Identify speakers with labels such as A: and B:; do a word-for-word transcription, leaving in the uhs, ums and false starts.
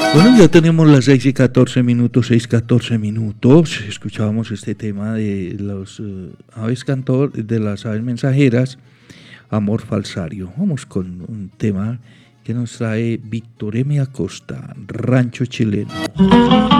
A: Bueno, ya tenemos las seis y catorce minutos, seis catorce minutos. Escuchábamos este tema de los uh, aves cantor, de las aves mensajeras, Amor Falsario. Vamos con un tema que nos trae Víctor M. Acosta, Rancho Chileno.